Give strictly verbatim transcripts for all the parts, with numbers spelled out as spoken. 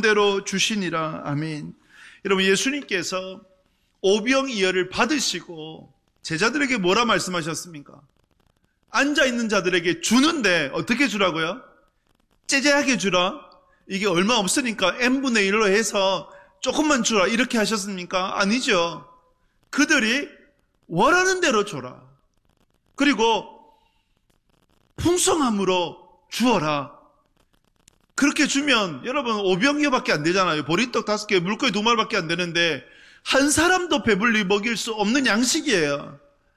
원하는 대로 주시니라. 아멘. 여러분, 예수님께서 오병이어를 받으시고 제자들에게 뭐라 말씀하셨습니까? 앉아있는 자들에게 주는데 어떻게 주라고요? 째째하게 주라. 이게 얼마 없으니까 n분의 일로 해서 조금만 주라 이렇게 하셨습니까? 아니죠. 그들이 원하는 대로 줘라. 그리고 풍성함으로 주어라. 그렇게 주면 여러분 오병이어밖에 안 되잖아요. 보리떡 다섯 개, 물고기 두 마리밖에 안 되는데 한 사람도 배불리 먹일 수 없는 양식이에요.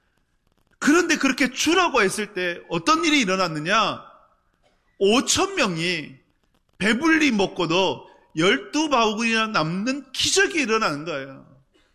그런데 그렇게 주라고 했을 때 어떤 일이 일어났느냐? 오천 명이 배불리 먹고도 열두 바구니나 남는 기적이 일어나는 거예요.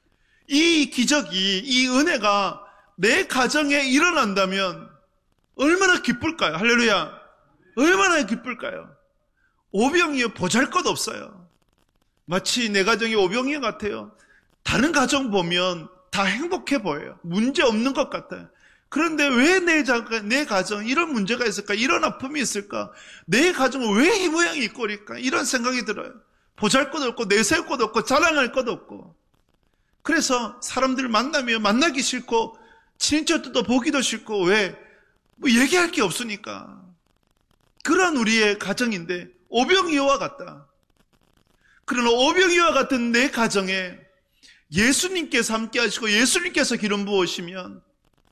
이 기적이, 이 은혜가 내 가정에 일어난다면 얼마나 기쁠까요? 할렐루야. 얼마나 기쁠까요? 오병이어 보잘것없어요. 마치 내 가정이 오병이어 같아요. 다른 가정 보면 다 행복해 보여요. 문제 없는 것 같아요. 그런데 왜 내 내 가정 이런 문제가 있을까? 이런 아픔이 있을까? 내 가정은 왜 이 모양이 꼴일까? 이런 생각이 들어요. 보잘것 없고 내세울 것 없고 자랑할 것 없고. 그래서 사람들 만나면 만나기 싫고 친인척들도 보기도 싫고 왜? 뭐 얘기할 게 없으니까. 그런 우리의 가정인데 오병이어와 같다. 그러나 오병이어와 같은 내 가정에 예수님께서 함께 하시고 예수님께서 기름 부으시면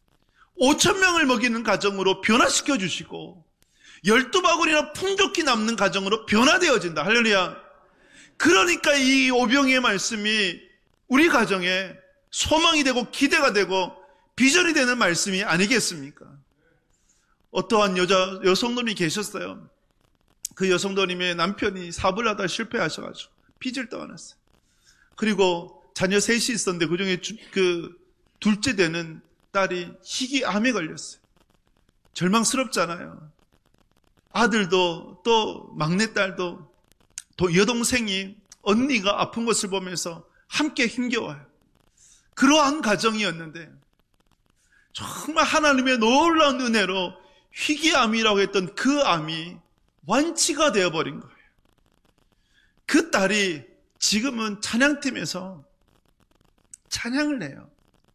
오천 명을 먹이는 가정으로 변화시켜 주시고 열두 바구니나 풍족히 남는 가정으로 변화되어진다. 할렐루야. 그러니까 이 오병이어의 말씀이 우리 가정에 소망이 되고 기대가 되고 비전이 되는 말씀이 아니겠습니까? 어떠한 여자, 여성도님이 계셨어요. 그 여성도님의 남편이 사업을 하다 실패하셔가지고 빚을 떠안았어요. 그리고 자녀 셋이 있었는데 그 중에 그 둘째 되는 딸이 희귀암에 걸렸어요. 절망스럽잖아요. 아들도 또 막내딸도 또 여동생이 언니가 아픈 것을 보면서 함께 힘겨워요. 그러한 가정이었는데 정말 하나님의 놀라운 은혜로 희귀암이라고 했던 그 암이 완치가 되어버린 거예요. 그 딸이 지금은 찬양팀에서 찬양을 해요.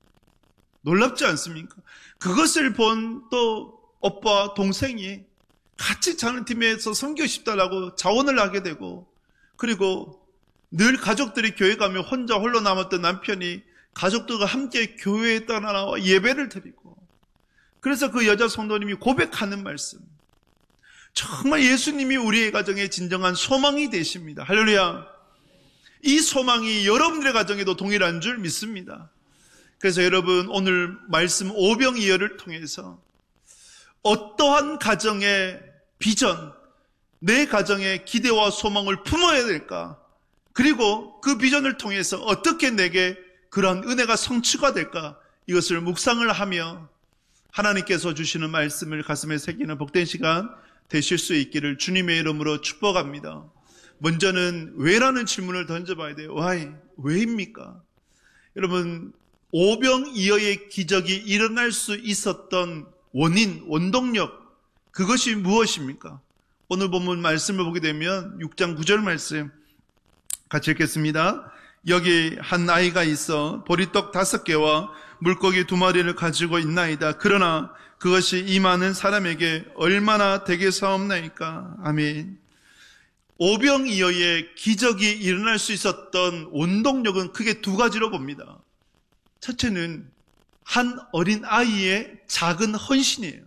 놀랍지 않습니까? 그것을 본 또 오빠 동생이 같이 찬양팀에서 섬기고 싶다라고 자원을 하게 되고, 그리고 늘 가족들이 교회 가면 혼자 홀로 남았던 남편이 가족들과 함께 교회에 떠나와 예배를 드리고, 그래서 그 여자 성도님이 고백하는 말씀, 정말 예수님이 우리의 가정에 진정한 소망이 되십니다. 할렐루야. 이 소망이 여러분들의 가정에도 동일한 줄 믿습니다. 그래서 여러분 오늘 말씀 오병이어를 통해서 어떠한 가정의 비전, 내 가정의 기대와 소망을 품어야 될까? 그리고 그 비전을 통해서 어떻게 내게 그러한 은혜가 성취가 될까? 이것을 묵상을 하며 하나님께서 주시는 말씀을 가슴에 새기는 복된 시간 되실 수 있기를 주님의 이름으로 축복합니다. 먼저는 왜라는 질문을 던져봐야 돼요. Why? 왜입니까? 여러분, 오병이어의 기적이 일어날 수 있었던 원인, 원동력, 그것이 무엇입니까? 오늘 본문 말씀을 보게 되면 육 장 구 절 말씀 같이 읽겠습니다. 여기 한 아이가 있어 보리떡 다섯 개와 물고기 두 마리를 가지고 있나이다. 그러나 그것이 이 많은 사람에게 얼마나 되겠사옵나이까. 아멘. 오병이어의 기적이 일어날 수 있었던 원동력은 크게 두 가지로 봅니다. 첫째는 한 어린 아이의 작은 헌신이에요.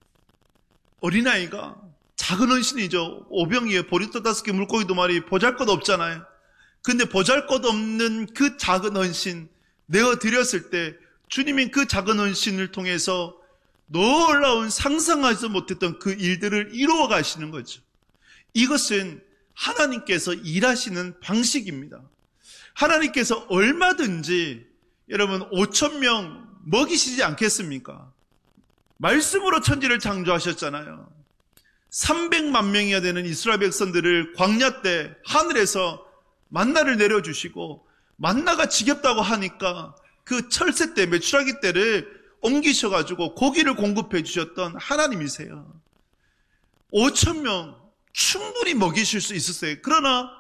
어린아이가 작은 헌신이죠. 오병이어 보리떡 다섯 개 물고기 두 마리 보잘것 없잖아요. 근데 보잘것없는 그 작은 헌신 내어드렸을 때 주님이 그 작은 헌신을 통해서 놀라운 상상하지 못했던 그 일들을 이루어 가시는 거죠. 이것은 하나님께서 일하시는 방식입니다. 하나님께서 얼마든지 여러분 오천 명 먹이시지 않겠습니까? 말씀으로 천지를 창조하셨잖아요. 삼백만 명이나 되는 이스라엘 백성들을 광야 때 하늘에서 만나를 내려주시고 만나가 지겹다고 하니까 그 철새 때 메추라기 때를 옮기셔가지고 고기를 공급해 주셨던 하나님이세요. 오천 명 충분히 먹이실 수 있었어요. 그러나